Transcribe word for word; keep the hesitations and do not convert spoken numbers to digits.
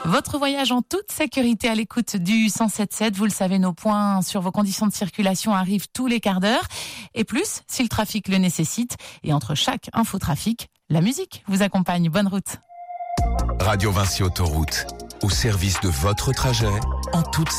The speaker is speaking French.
Votre voyage en toute sécurité à l'écoute du cent sept sept. Vous le savez, nos points sur vos conditions de circulation arrivent tous les quarts d'heure. Et plus, si le trafic le nécessite. Et entre chaque infotrafic, la musique vous accompagne. Bonne route. Radio Vinci Autoroute, au service de votre trajet, en toute